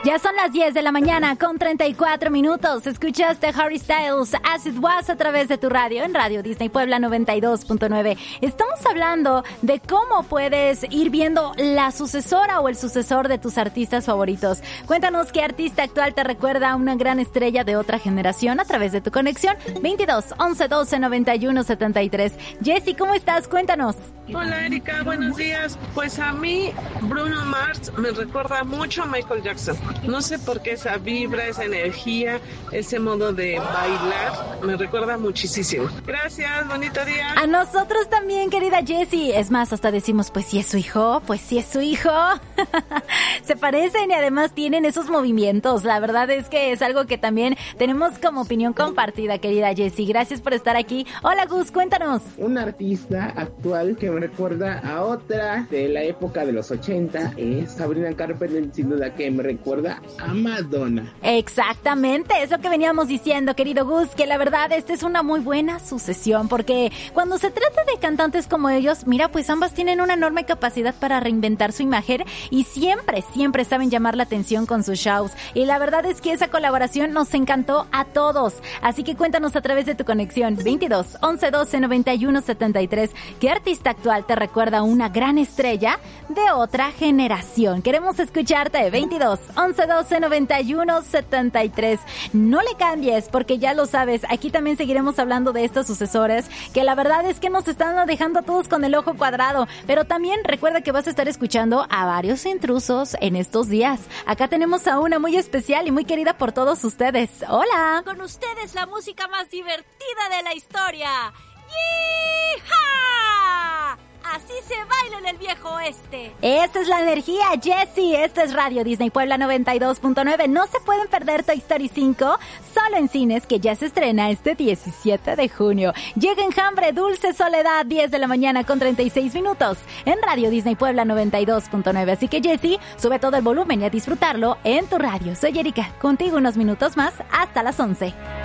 Ya son las 10 de la mañana con 34 minutos. Escuchaste Harry Styles, As It Was, a través de tu radio, en Radio Disney Puebla 92.9. Estamos hablando de cómo puedes ir viendo la sucesora o el sucesor de tus artistas favoritos. Cuéntanos qué artista actual te recuerda a una gran estrella de otra generación a través de tu conexión 22 11 12 91 73. Jessy, ¿cómo estás? Cuéntanos. Hola Erika, buenos días. Pues a mí Bruno Mars me recuerda mucho a Michael Jackson. No sé por qué esa vibra, esa energía, ese modo de bailar me recuerda muchísimo. Gracias, bonito día. A nosotros también, querida Jessy. Es más, hasta decimos, pues sí es su hijo, pues sí es su hijo. Se parecen y además tienen esos movimientos. La verdad es que es algo que también tenemos como opinión compartida, querida Jessy. Gracias por estar aquí. Hola Gus, cuéntanos. Un artista actual que me recuerda a otra de la época de los 80 es Sabrina Carpenter, sin duda que me recuerda a Madonna. Exactamente, es lo que veníamos diciendo, querido Gus, que la verdad esta es una muy buena sucesión, porque cuando se trata de cantantes como ellos, mira, pues ambas tienen una enorme capacidad para reinventar su imagen y siempre saben llamar la atención con sus shows. Y la verdad es que esa colaboración nos encantó a todos. Así que cuéntanos a través de tu conexión 22 11 12 91 73 qué artista actual te recuerda a una gran estrella de otra generación. Queremos escucharte. 22 11 12 91 73. No le cambies, porque ya lo sabes, aquí también seguiremos hablando de estos sucesores que la verdad es que nos están dejando a todos con el ojo cuadrado. Pero también recuerda que vas a estar escuchando a varios intrusos en estos días. Acá tenemos a una muy especial y muy querida por todos ustedes. Hola. Con ustedes la música más divertida de la historia. ¡Yeehaw! Así se baila en el viejo oeste. Esta es la energía, Jessy. Esta es Radio Disney Puebla 92.9. No se pueden perder Toy Story 5, solo en cines, que ya se estrena este 17 de junio. Llega Enjambre, Dulce Soledad, 10 de la mañana con 36 minutos, en Radio Disney Puebla 92.9. Así que, Jessy, sube todo el volumen y a disfrutarlo en tu radio. Soy Erika, contigo unos minutos más, hasta las 11.